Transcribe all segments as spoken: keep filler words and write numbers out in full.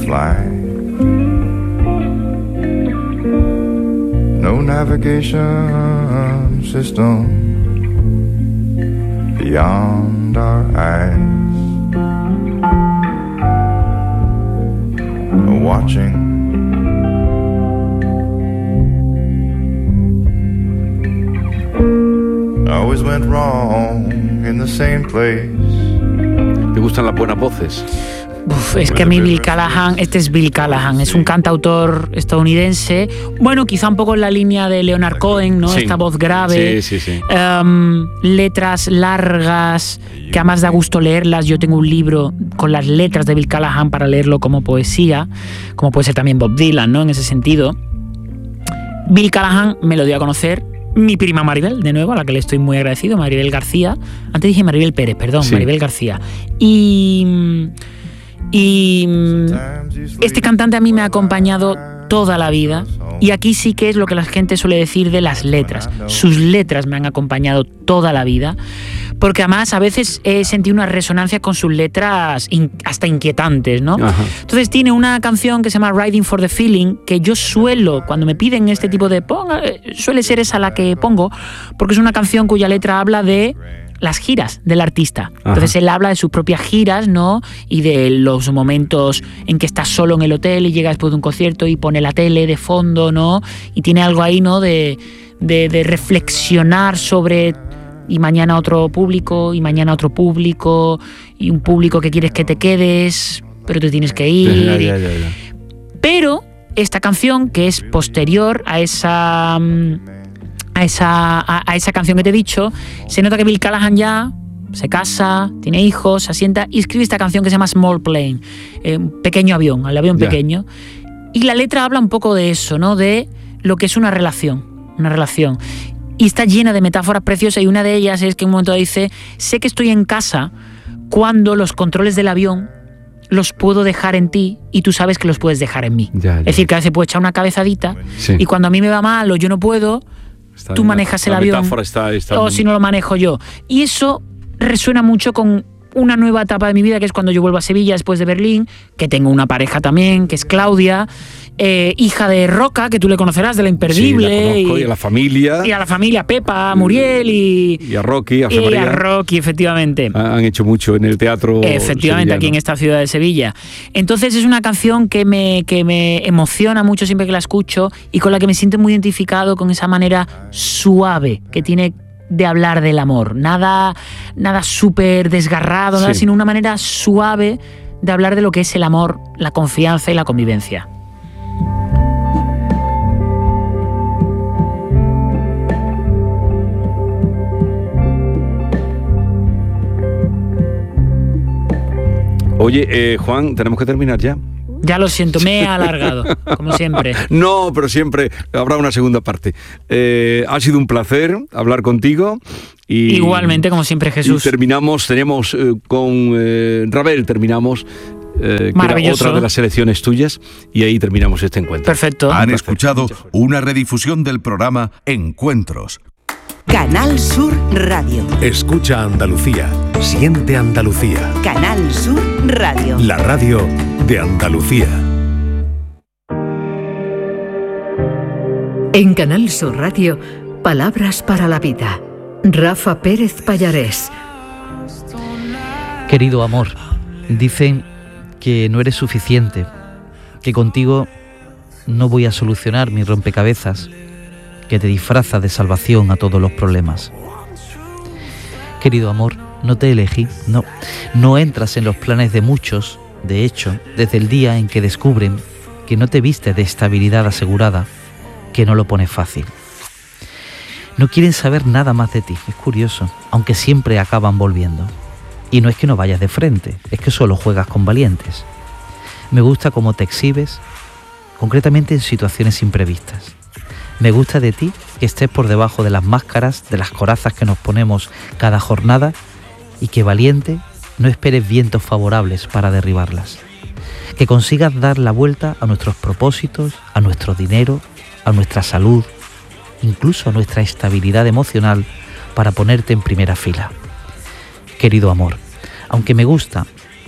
fly. No navigation system beyond our eyes. Watching. Always went wrong in the same place. ¿Te gustan las buenas voces? Uf, es que a mí Bill Callahan, este es Bill Callahan, es un cantautor estadounidense, bueno, quizá un poco en la línea de Leonard Cohen, ¿no? Sí. Esta voz grave, sí, sí, sí. Um, letras largas, que además da gusto leerlas. Yo tengo un libro con las letras de Bill Callahan para leerlo como poesía, como puede ser también Bob Dylan, ¿no? En ese sentido. Bill Callahan me lo dio a conocer mi prima Maribel, de nuevo, a la que le estoy muy agradecido, Maribel García. Antes dije Maribel Pérez, perdón, sí. Maribel García. Y... Y este cantante a mí me ha acompañado toda la vida, y aquí sí que es lo que la gente suele decir de las letras. Sus letras me han acompañado toda la vida, porque además a veces he sentido una resonancia con sus letras in, hasta inquietantes, ¿no? Ajá. Entonces tiene una canción que se llama Riding for the Feeling, que yo suelo, cuando me piden este tipo de... Ponga, suele ser esa la que pongo, porque es una canción cuya letra habla de las giras del artista. Entonces Ajá. él habla de sus propias giras, ¿no? Y de los momentos en que está solo en el hotel y llega después de un concierto y pone la tele de fondo, ¿no? Y tiene algo ahí, ¿no? De, de, de reflexionar sobre... Y mañana otro público, y mañana otro público, y un público que quieres que te quedes, pero te tienes que ir. Ya, ya, ya, ya. Pero esta canción, que es posterior a esa... A esa, a, a esa canción que te he dicho, se nota que Bill Callahan ya se casa, tiene hijos, se asienta y escribe esta canción que se llama Small Plane, eh, un pequeño avión, el avión yeah. pequeño. Y la letra habla un poco de eso, ¿no? De lo que es una relación, una relación. Y está llena de metáforas preciosas, y una de ellas es que en un momento dice: sé que estoy en casa cuando los controles del avión los puedo dejar en ti y tú sabes que los puedes dejar en mí. Ya, ya. Es decir, que a veces puedo echar una cabezadita sí. y cuando a mí me va mal o yo no puedo, está tú manejas la, el la avión está, está o muy... si no lo manejo yo. Y eso resuena mucho con una nueva etapa de mi vida, que es cuando yo vuelvo a Sevilla después de Berlín, que tengo una pareja también, que es Claudia, eh, hija de Roca, que tú le conocerás, de La Imperdible. Sí, la conozco, y, y a la familia. Y a la familia, Pepa, Muriel y... Y a Rocky, a Y María. a Rocky, efectivamente. Han hecho mucho en el teatro Efectivamente, sevillano. Aquí en esta ciudad de Sevilla. Entonces es una canción que me, que me emociona mucho siempre que la escucho, y con la que me siento muy identificado, con esa manera suave que tiene de hablar del amor. Nada, nada súper desgarrado, sí. nada, sino una manera suave de hablar de lo que es el amor, la confianza y la convivencia. Oye, eh, Juan, tenemos que terminar ya. Ya lo siento, me he alargado, como siempre. No, pero siempre habrá una segunda parte. Eh, ha sido un placer hablar contigo. Y, igualmente, como siempre, Jesús. Y terminamos, tenemos eh, con eh, Ravel, terminamos, eh, que era otra de las selecciones tuyas, y ahí terminamos este encuentro. Perfecto. Han escuchado una redifusión del programa Encuentros. Canal Sur Radio. Escucha Andalucía. Siente Andalucía. Canal Sur Radio. La radio de Andalucía. En Canal Sur Radio, Palabras para la Vida. Rafa Pérez Pallarés. Querido amor, dicen que no eres suficiente, que contigo no voy a solucionar mi rompecabezas, que te disfrazas de salvación a todos los problemas. Querido amor, no te elegí, no, no entras en los planes de muchos. De hecho, desde el día en que descubren que no te vistes de estabilidad asegurada, que no lo pones fácil. No quieren saber nada más de ti, es curioso, aunque siempre acaban volviendo. Y no es que no vayas de frente, es que solo juegas con valientes. Me gusta cómo te exhibes, concretamente en situaciones imprevistas. Me gusta de ti que estés por debajo de las máscaras, de las corazas que nos ponemos cada jornada, y que valiente no esperes vientos favorables para derribarlas. Que consigas dar la vuelta a nuestros propósitos, a nuestro dinero, a nuestra salud, incluso a nuestra estabilidad emocional, para ponerte en primera fila. Querido amor, aunque me gusta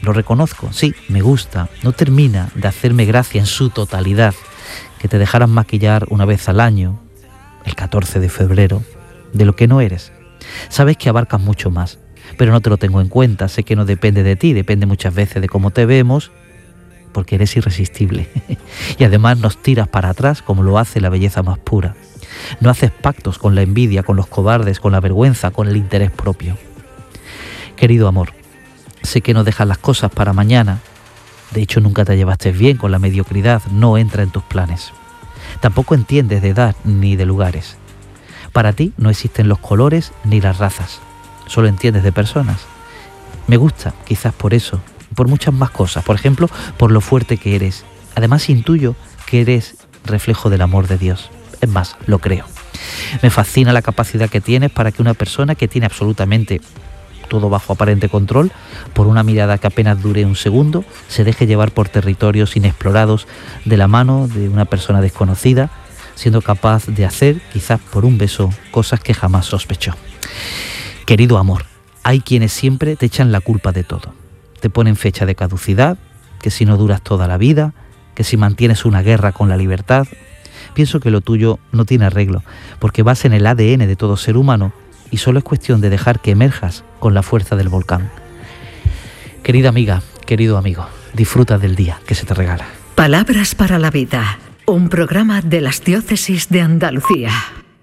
lo reconozco, sí, me gusta, no termina de hacerme gracia en su totalidad que te dejaras maquillar una vez al año, el catorce de febrero, de lo que no eres. Sabes que abarcas mucho más, pero no te lo tengo en cuenta, sé que no depende de ti, depende muchas veces de cómo te vemos, porque eres irresistible. Y además nos tiras para atrás como lo hace la belleza más pura. No haces pactos con la envidia, con los cobardes, con la vergüenza, con el interés propio. Querido amor, sé que no dejas las cosas para mañana. De hecho, nunca te llevaste bien con la mediocridad, no entra en tus planes. Tampoco entiendes de edad ni de lugares. Para ti no existen los colores ni las razas. Solo entiendes de personas. Me gusta, quizás por eso, por muchas más cosas. Por ejemplo, por lo fuerte que eres. Además, intuyo que eres reflejo del amor de Dios. Es más, lo creo. Me fascina la capacidad que tienes para que una persona que tiene absolutamente todo bajo aparente control, por una mirada que apenas dure un segundo, se deje llevar por territorios inexplorados de la mano de una persona desconocida, siendo capaz de hacer, quizás por un beso, cosas que jamás sospechó. Querido amor, hay quienes siempre te echan la culpa de todo. Te ponen fecha de caducidad, que si no duras toda la vida, que si mantienes una guerra con la libertad. Pienso que lo tuyo no tiene arreglo, porque vas en el A D N de todo ser humano y solo es cuestión de dejar que emerjas con la fuerza del volcán. Querida amiga, querido amigo, disfruta del día que se te regala. Palabras para la vida, un programa de las diócesis de Andalucía.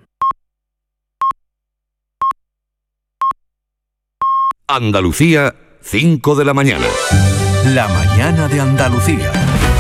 Andalucía, cinco de la mañana. La mañana de Andalucía.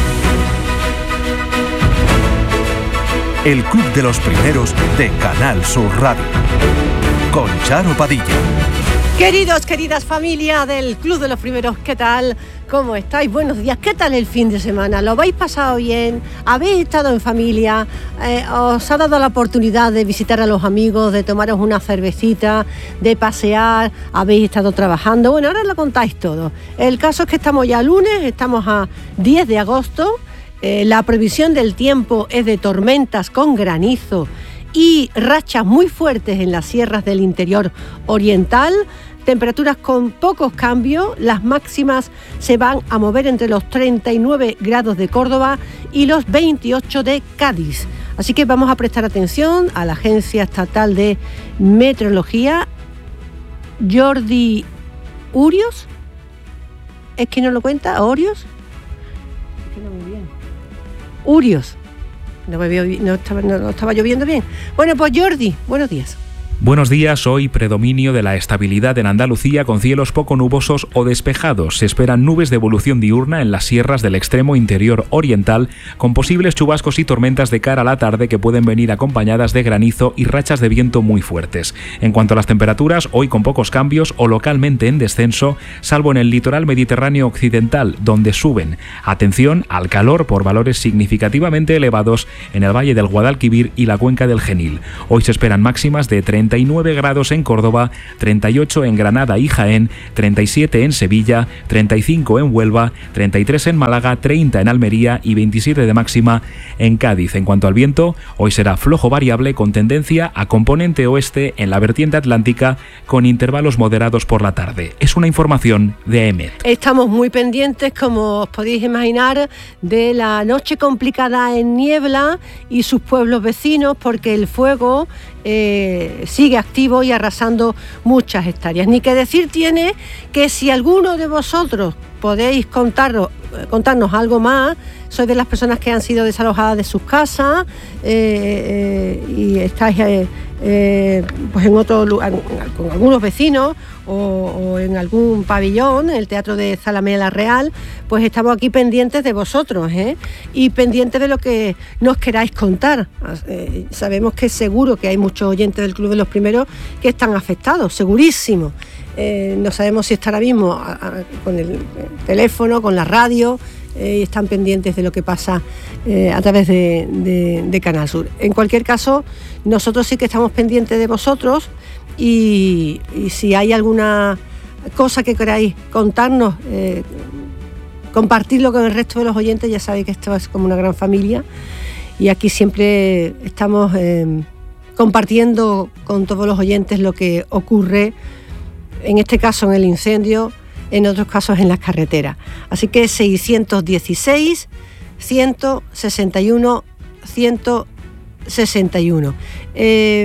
El club de los primeros de Canal Sur Radio. Con Charo Padilla. Queridos, queridas familia del Club de los Primeros, ¿qué tal? ¿Cómo estáis? Buenos días. ¿Qué tal el fin de semana? ¿Lo habéis pasado bien? ¿Habéis estado en familia? Eh, ¿Os ha dado la oportunidad de visitar a los amigos, de tomaros una cervecita, de pasear? ¿Habéis estado trabajando? Bueno, ahora lo contáis todo. El caso es que estamos ya lunes, estamos a diez de agosto. Eh, la previsión del tiempo es de tormentas con granizo y rachas muy fuertes en las sierras del interior oriental, temperaturas con pocos cambios, las máximas se van a mover entre los treinta y nueve grados de Córdoba y los veintiocho de Cádiz. Así que vamos a prestar atención a la Agencia Estatal de Meteorología. Jordi Urios, ¿es que no lo cuenta? ¿Orios? Es que no muy bien. Urios. No, me veo, no, estaba, no, no estaba lloviendo bien. Bueno, pues Jordi, buenos días. Buenos días, hoy predominio de la estabilidad en Andalucía con cielos poco nubosos o despejados. Se esperan nubes de evolución diurna en las sierras del extremo interior oriental, con posibles chubascos y tormentas de cara a la tarde que pueden venir acompañadas de granizo y rachas de viento muy fuertes. En cuanto a las temperaturas, hoy con pocos cambios o localmente en descenso, salvo en el litoral mediterráneo occidental, donde suben. Atención al calor por valores significativamente elevados en el Valle del Guadalquivir y la Cuenca del Genil. Hoy se esperan máximas de treinta y nueve grados en Córdoba, treinta y ocho en Granada y Jaén, treinta y siete en Sevilla, treinta y cinco en Huelva, treinta y tres en Málaga, treinta en Almería y veintisiete de máxima en Cádiz. En cuanto al viento, hoy será flojo variable con tendencia a componente oeste en la vertiente atlántica con intervalos moderados por la tarde. Es una información de EMET. Estamos muy pendientes, como os podéis imaginar, de la noche complicada en Niebla y sus pueblos vecinos, porque el fuego Eh, sigue activo y arrasando muchas hectáreas. Ni que decir tiene que si alguno de vosotros podéis contarnos, contarnos algo más, sois de las personas que han sido desalojadas de sus casas eh, eh, y estáis eh, eh, pues en otro lugar, con algunos vecinos o, o en algún pabellón, en el Teatro de Zalamea la Real, pues estamos aquí pendientes de vosotros ¿eh? y pendientes de lo que nos queráis contar. Eh, sabemos que seguro que hay muchos oyentes del Club de los Primeros que están afectados, segurísimo. Eh, no sabemos si está ahora mismo a, a, con el teléfono, con la radio, eh, y están pendientes de lo que pasa eh, a través de, de, de Canal Sur. En cualquier caso, nosotros sí que estamos pendientes de vosotros y, y si hay alguna cosa que queráis contarnos, eh, compartirlo con el resto de los oyentes. Ya sabéis que esto es como una gran familia y aquí siempre estamos eh, compartiendo con todos los oyentes lo que ocurre, en este caso en el incendio en otros casos en las carreteras. Así que seiscientos dieciséis, ciento sesenta y uno, ciento sesenta y uno. Eh,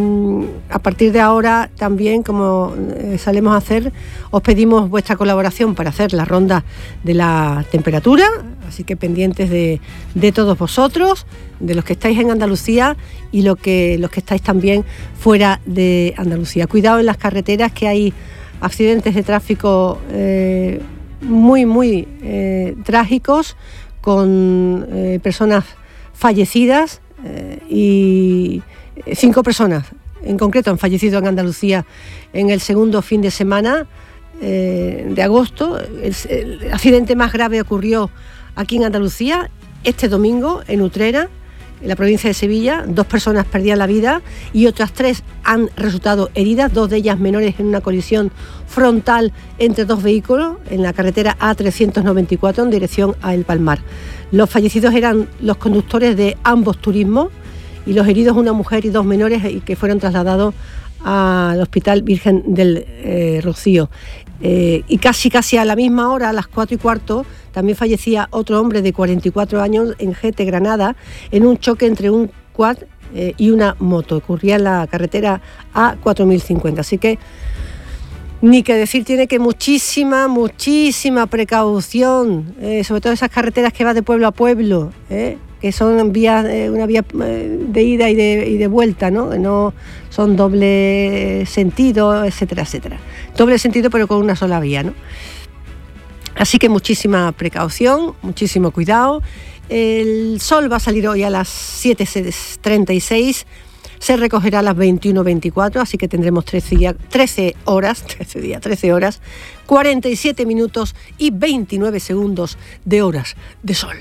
a partir de ahora también, como eh, solemos hacer, os pedimos vuestra colaboración para hacer la ronda de la temperatura, así que pendientes de, de todos vosotros, de los que estáis en Andalucía y lo que, los que estáis también fuera de Andalucía. Cuidado en las carreteras, que hay accidentes de tráfico eh, muy, muy eh, trágicos, con eh, personas fallecidas, eh, y cinco personas en concreto han fallecido en Andalucía en el segundo fin de semana eh, de agosto. El, el accidente más grave ocurrió aquí en Andalucía este domingo en Utrera, en la provincia de Sevilla. Dos personas perdían la vida y otras tres han resultado heridas, dos de ellas menores, en una colisión frontal entre dos vehículos en la carretera A trescientos noventa y cuatro en dirección a El Palmar. Los fallecidos eran los conductores de ambos turismos y los heridos una mujer y dos menores, y que fueron trasladados al Hospital Virgen del eh, Rocío. Eh, y casi casi a la misma hora, a las cuatro y cuarto, también fallecía otro hombre de cuarenta y cuatro años en Gete, Granada, en un choque entre un quad eh, y una moto. Ocurría en la carretera A cuatro mil cincuenta. Así que ni que decir tiene que muchísima, muchísima precaución, eh, sobre todo esas carreteras que van de pueblo a pueblo, eh, que son vías, eh, una vía eh, de ida y de, y de vuelta, ¿no? No son doble sentido, etcétera, etcétera. Doble sentido, pero con una sola vía, ¿no? Así que muchísima precaución, muchísimo cuidado. El sol va a salir hoy a las siete treinta y seis, se recogerá a las veintiuno veinticuatro, así que tendremos trece, días, trece horas, trece días, trece horas, cuarenta y siete minutos y veintinueve segundos de horas de sol.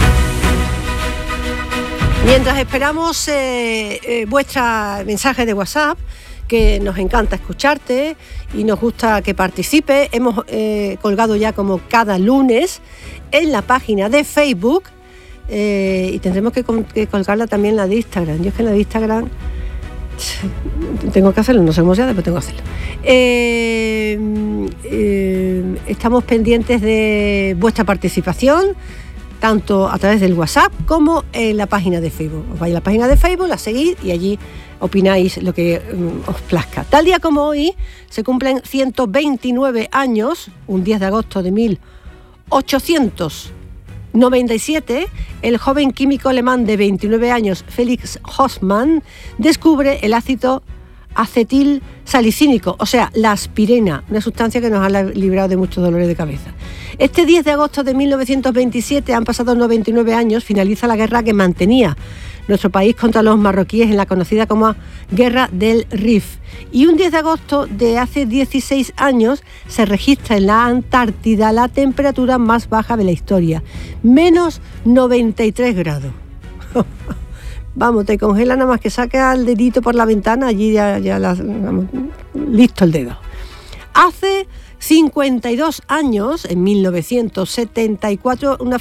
Mientras esperamos eh, eh, vuestra mensaje de WhatsApp, que nos encanta escucharte y nos gusta que participe, hemos eh, colgado ya, como cada lunes, en la página de Facebook, eh, y tendremos que, que colgarla también en la de Instagram. Yo es que en la de Instagram tengo que hacerlo, no sé cómo sea, después tengo que hacerlo. Eh, eh, estamos pendientes de vuestra participación, tanto a través del WhatsApp como en la página de Facebook. Os vais a la página de Facebook, la seguís y allí opináis lo que um, os plazca. Tal día como hoy se cumplen ciento veintinueve años, un diez de agosto de mil ochocientos noventa y siete, el joven químico alemán de veintinueve años, Felix Hoffmann, descubre el ácido acetil salicínico, o sea, la aspirina, una sustancia que nos ha librado de muchos dolores de cabeza. Este diez de agosto de mil novecientos veintisiete, han pasado noventa y nueve años, finaliza la guerra que mantenía nuestro país contra los marroquíes en la conocida como Guerra del Rif. Y un diez de agosto de hace dieciséis años se registra en la Antártida la temperatura más baja de la historia, menos noventa y tres grados. Vamos, te congela nada más que saca el dedito por la ventana, allí ya, ya la, vamos, listo el dedo. Hace cincuenta y dos años, en mil novecientos setenta y cuatro, una